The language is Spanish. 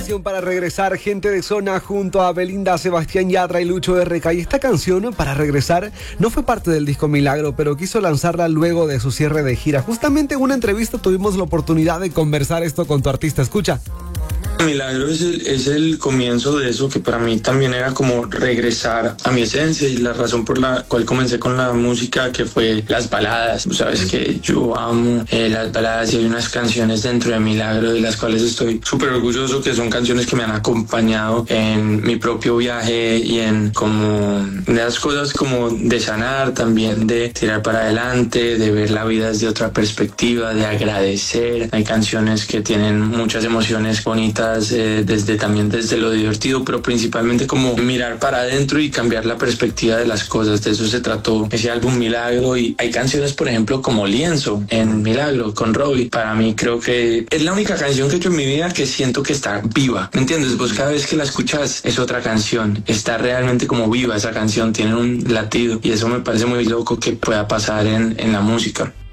Canción para regresar, gente de zona junto a Belinda, Sebastián Yatra y Lucho RK. Y esta canción, para regresar, no fue parte del disco Milagro, pero quiso lanzarla luego de su cierre de gira. Justamente en una entrevista tuvimos la oportunidad de conversar esto con tu artista. Escucha. Milagro es el comienzo de eso que para mí también era como regresar a mi esencia y la razón por la cual comencé con la música, que fue las baladas. Tú sabes que yo amo las baladas y hay unas canciones dentro de Milagro de las cuales estoy súper orgulloso, que son canciones que me han acompañado en mi propio viaje y en como las cosas como de sanar, también de tirar para adelante, de ver la vida desde otra perspectiva, de agradecer. Hay canciones que tienen muchas emociones bonitas, desde lo divertido, pero principalmente como mirar para adentro y cambiar la perspectiva de las cosas. De eso se trató ese álbum Milagro. Y hay canciones, por ejemplo, como Lienzo en Milagro con Robbie. Para mí creo que es la única canción que he hecho en mi vida que siento que está viva, ¿me entiendes? Vos cada vez que la escuchas es otra canción, está realmente como viva esa canción, tiene un latido y eso me parece muy loco que pueda pasar en la música.